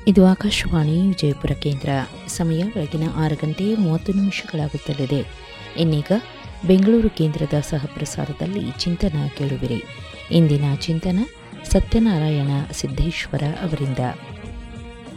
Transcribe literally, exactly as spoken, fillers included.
ಇದು ಆಕಾಶವಾಣಿ ವಿಜಯಪುರ ಕೇಂದ್ರ. ಸಮಯ ಬೆಳಗಿನ ಆರು ಗಂಟೆ ಮೂವತ್ತು ನಿಮಿಷಗಳಾಗುತ್ತಲಿದೆ. ಇನ್ನೀಗ ಬೆಂಗಳೂರು ಕೇಂದ್ರದ ಸಹಪ್ರಸಾರದಲ್ಲಿ ಚಿಂತನ ಕೇಳುವಿರಿ. ಇಂದಿನ ಚಿಂತನ ಸತ್ಯನಾರಾಯಣ ಸಿದ್ದೇಶ್ವರ ಅವರಿಂದ.